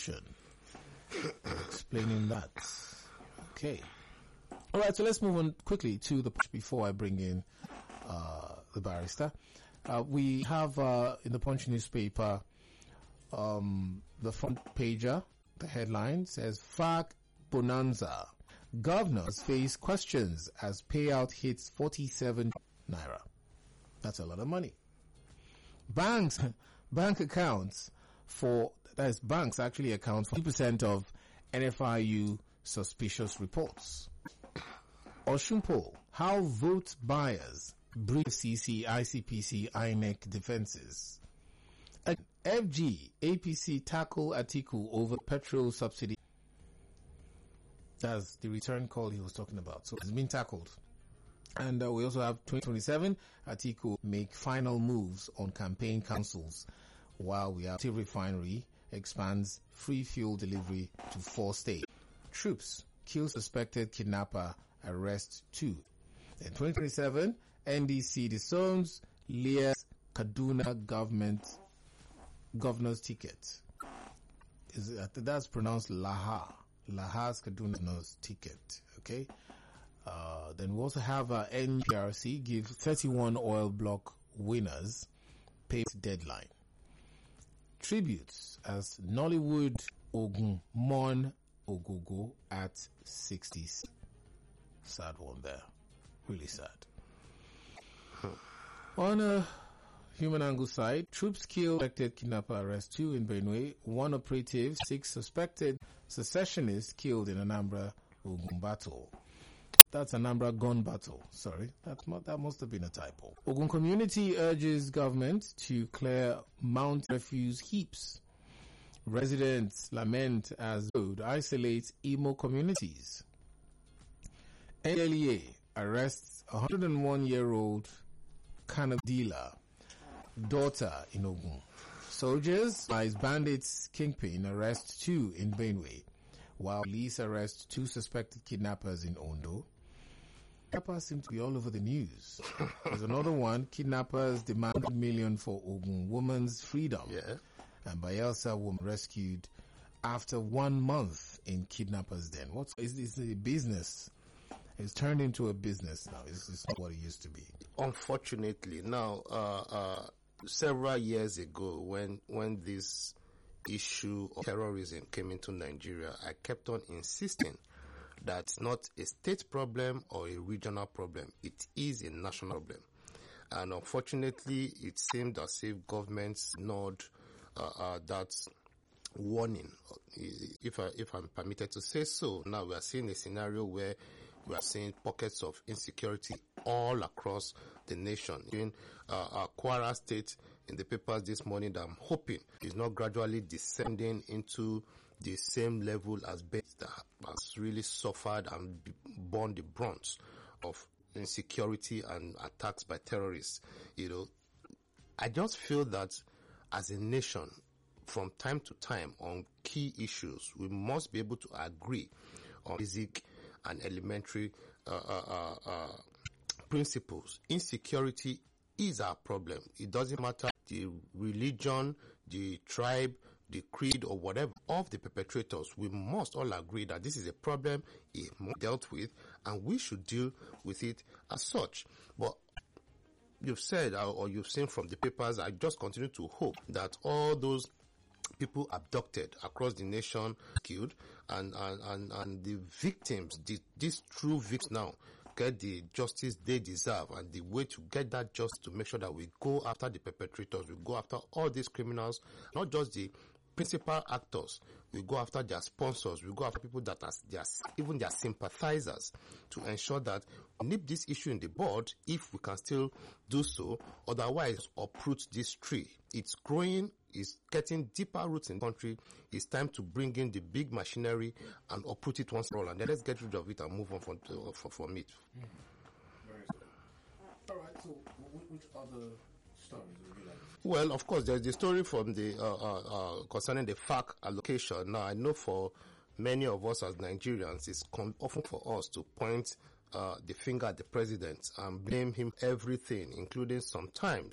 corruption. Explaining that. Okay. All right, so let's move on quickly to the Punch before I bring in the barrister. We have in the Punch newspaper the front pager. The headline says FARC Bonanza. Governors face questions as payout hits 47 naira. That's a lot of money. Bank accounts banks actually account for 2% of NFIU suspicious reports. Oshunpo, how vote buyers brief CC, ICPC, INEC defenses. FG, APC tackle Atiku over petrol subsidy. That's the return call he was talking about. So it's been tackled. And we also have 2027, Atiku make final moves on campaign councils, while we have Tea Refinery expands free fuel delivery to 4 states. Troops kill suspected kidnapper, arrest 2. In 2027, NDC disowns Leah's Kaduna governor's ticket. That's pronounced Laha's Kaduna's ticket. Okay. Then we also have NPRC gives 31 oil block winners paid deadline. Tributes as Nollywood Ogun Mon Ogogo at 60. Sad one there. Really sad. On a human angle side, troops kill suspected kidnapper, arrest 2 in Benue. 1 operative, 6 suspected secessionists killed in Anambra Ogun battle. That's Anambra gun battle. Sorry, that must have been a typo. Ogun community urges government to clear Mount refuse heaps. Residents lament as road isolates Imo communities. NLEA arrests 101-year-old cannabis dealer, daughter in Ogun. Soldiers lies bandits kingpin arrest 2 in Benue, while police arrest 2 suspected kidnappers in Ondo. Kidnappers seem to be all over the news. There's another one. Kidnappers demand $1 million for Ogun woman's freedom. Yeah. And Bayelsa woman rescued after 1 month in kidnappers' den. It's a business. It's turned into a business now. It's not what it used to be. Unfortunately, now, several years ago, when this issue of terrorism came into Nigeria, I kept on insisting that it's not a state problem or a regional problem. It is a national problem. And unfortunately, it seemed as if governments ignored that warning, if I'm permitted to say so. Now we are seeing a scenario where we are seeing pockets of insecurity all across the nation. In Kwara State, in the papers this morning, that I'm hoping is not gradually descending into the same level as Benue that has really suffered and borne the brunt of insecurity and attacks by terrorists. I just feel that as a nation, from time to time on key issues, we must be able to agree on basic and elementary principles. Insecurity is our problem. It doesn't matter the religion, the tribe, the creed, or whatever of the perpetrators. We must all agree that this is a problem, it must be dealt with, and we should deal with it as such. But you've said, or you've seen from the papers, I just continue to hope that all those people abducted across the nation, killed, and the victims, these true victims now, get the justice they deserve. And the way to get that justice, to make sure that we go after the perpetrators, we go after all these criminals, not just the principal actors, we go after their sponsors, we go after people that are even their sympathizers, to ensure that we nip this issue in the bud if we can still do so. Otherwise, uproot this tree. It's growing, it's getting deeper roots in the country. It's time to bring in the big machinery and uproot it once and all, and then let's get rid of it and move on from it. Very good. All right, so which other stories would you like? Well, of course, there's the story from the concerning the FARC allocation. Now, I know for many of us as Nigerians, it's often for us to point the finger at the president and blame him everything, including sometimes